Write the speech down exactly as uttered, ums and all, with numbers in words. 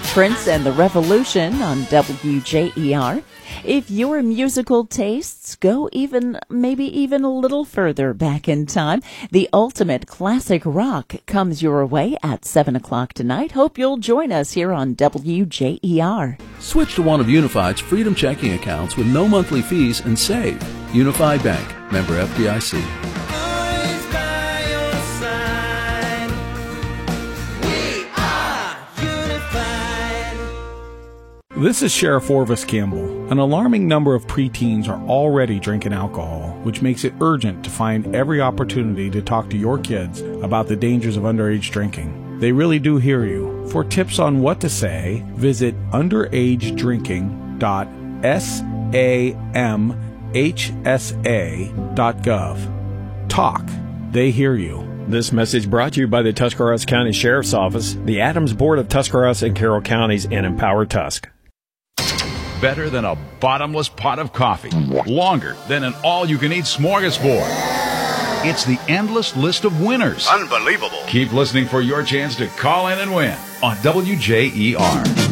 Prince and the Revolution on W J E R. If your musical tastes go even, maybe even a little further back in time, the ultimate classic rock comes your way at seven o'clock tonight. Hope you'll join us here on W J E R. Switch to one of Unified's Freedom checking accounts with no monthly fees and save. Unified Bank, member F D I C. This is Sheriff Orvis Campbell. An alarming number of preteens are already drinking alcohol, which makes it urgent to find every opportunity to talk to your kids about the dangers of underage drinking. They really do hear you. For tips on what to say, visit underage drinking dot samhsa dot gov. Talk. They hear you. This message brought to you by the Tuscarawas County Sheriff's Office, the Adams Board of Tuscarawas and Carroll Counties, and Empower Tusk. Better than a bottomless pot of coffee. Longer than an all-you-can-eat smorgasbord. It's the endless list of winners. Unbelievable. Keep listening for your chance to call in and win on W J E R.